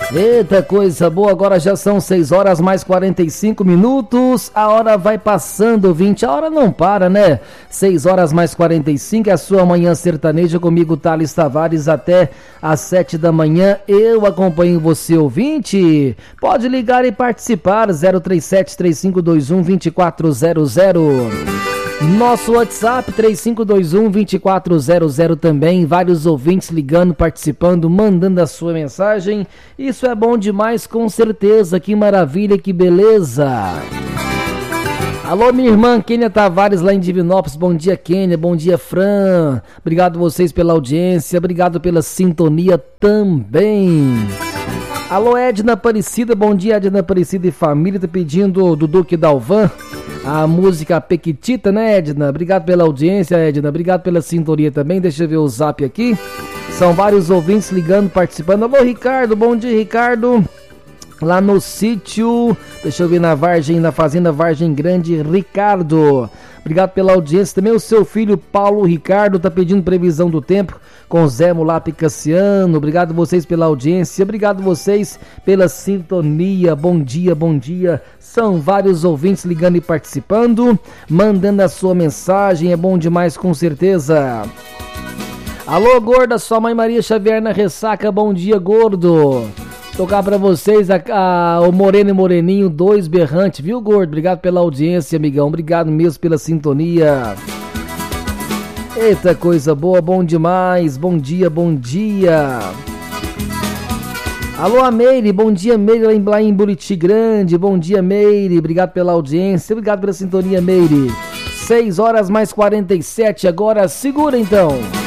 Eita, coisa boa, agora já são 6 horas mais 45 minutos, a hora vai passando, 20, a hora não para, né? 6 horas mais 45, é a sua manhã sertaneja comigo, Thales Tavares, até às 7 da manhã, eu acompanho você, ouvinte, pode ligar e participar, 037-3521-2400. Nosso WhatsApp 3521-2400 também, vários ouvintes ligando, participando, mandando a sua mensagem. Isso é bom demais, com certeza, que maravilha, que beleza. Alô, minha irmã Kênia Tavares lá em Divinópolis, bom dia Kênia, bom dia Fran, obrigado vocês pela audiência, obrigado pela sintonia também. Alô, Edna Aparecida, bom dia Edna Aparecida e família, tá pedindo do Duque Dalvan a música Pequitita, né, Edna? Obrigado pela audiência, Edna. Obrigado pela sintonia também. Deixa eu ver o zap aqui. São vários ouvintes ligando, participando. Alô, Ricardo. Bom dia, Ricardo. Lá no sítio, deixa eu ver, na fazenda Vargem Grande, Ricardo. Obrigado pela audiência. Também o seu filho Paulo Ricardo tá pedindo previsão do tempo com Zé Mulata e Cassiano. Obrigado vocês pela audiência. Obrigado vocês pela sintonia. Bom dia, bom dia. São vários ouvintes ligando e participando, mandando a sua mensagem. É bom demais, com certeza. Alô, gorda, sua mãe Maria Xavier na ressaca. Bom dia, gordo. Tocar pra vocês o Moreno e Moreninho, 2 berrantes, viu, gordo? Obrigado pela audiência, amigão. Obrigado mesmo pela sintonia. Eita, coisa boa, bom demais. Bom dia, bom dia. Alô, a Meire, bom dia, Meire, lá em Buriti Grande. Bom dia, Meire. Obrigado pela audiência, obrigado pela sintonia, Meire. 6 horas mais 47, agora segura então.